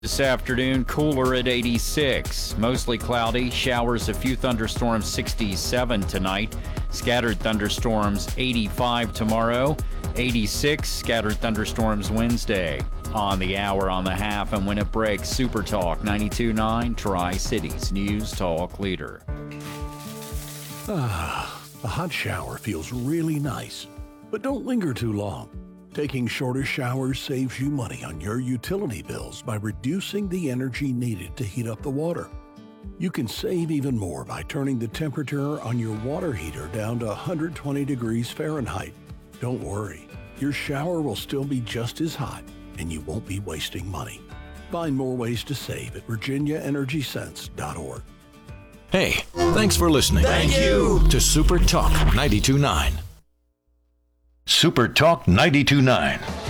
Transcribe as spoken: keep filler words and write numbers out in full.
This afternoon, cooler at eighty-six. Mostly cloudy. Showers, a few thunderstorms, sixty-seven tonight. Scattered thunderstorms, eighty-five tomorrow. eighty-six, scattered thunderstorms Wednesday. On the hour, on the half, and when it breaks, Super Talk ninety-two point nine, Tri-Cities News Talk Leader. Ah, a hot shower feels really nice, but don't linger too long. Taking shorter showers saves you money on your utility bills by reducing the energy needed to heat up the water. You can save even more by turning the temperature on your water heater down to one hundred twenty degrees Fahrenheit. Don't worry, your shower will still be just as hot and you won't be wasting money. Find more ways to save at virginia energy sense dot org. Hey, thanks for listening. Thank you to Super Talk ninety-two point nine. Super Talk ninety-two point nine.